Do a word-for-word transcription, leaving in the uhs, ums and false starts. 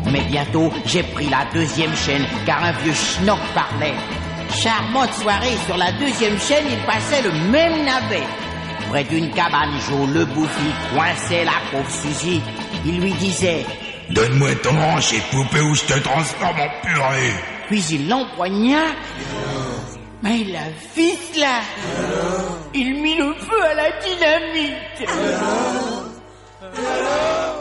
Mais bientôt, j'ai pris la deuxième chaîne, car un vieux schnock parlait. Charmante soirée, sur la deuxième chaîne, il passait le même navet. Près d'une cabane, Joe le bouffi coinçait la pauvre Suzy. Il lui disait: donne-moi ton hanche et poupée ou je te transforme en purée. Puis il l'empoigna. Mais la ficela. Il mit le feu à la dynamite. Alors, alors